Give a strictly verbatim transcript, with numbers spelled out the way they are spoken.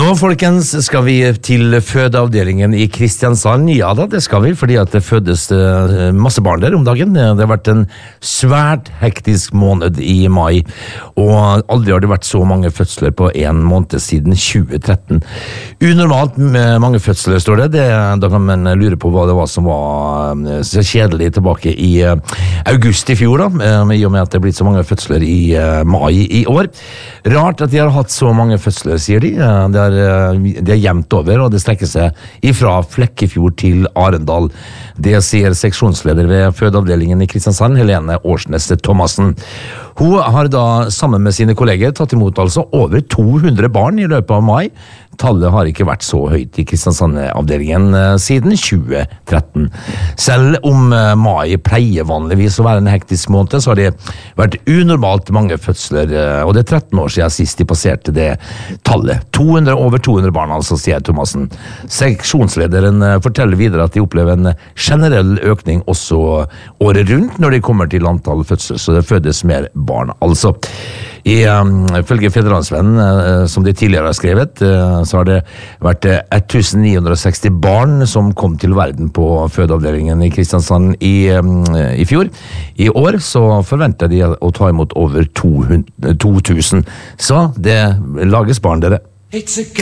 Nå, folkens, skal vi til fødeavdelingen i Kristiansand. Ja da, det skal vi, fordi at det fødes masse barn der om dagen. Det har vært en svært hektisk måned i mai, og aldri har det vært så mange fødsler på en måned siden tjue tretten. Unormalt mange fødsler, står det. det. Da kan man lure på hva det var som var så kjedelig tilbake i august i fjor, da, i og med at det er blitt så mange fødsler i mai i år. Rart at de har hatt så mange fødsler, sier de. Det er, det er jevnt over, og det strekker seg ifra Flekkefjord til Arendal. Det sier seksjonsleder ved fødeavdelingen i Kristiansand, Helene Årsnes Thomassen. Hun har da sammen med sine kolleger tatt imot altså over to hundre barn i løpet av mai. Tallet har ikke vært så høyt i Kristiansand-avdelingen siden tjue tretten. Selv om mai pleier vanligvis å være en hektisk måned, så har det vært unormalt mange fødsler, og det er tretten år siden sist de passerte det tallet. to hundre, over to hundre barn, altså, sier Thomassen. Seksjonslederen forteller videre at de opplever en generell økning også året rundt når de kommer til antall fødsler, så det fødes mer barn, altså. I um, følge Fedrelandsvennen, uh, som de tidligere har skrevet, uh, så har det vært uh, elleve hundre og seksti barn som kom til verden på fødeavdelingen i Kristiansand i, um, i fjor. I år så forventer de å ta imot over to tusen. Så det lages barn, dere.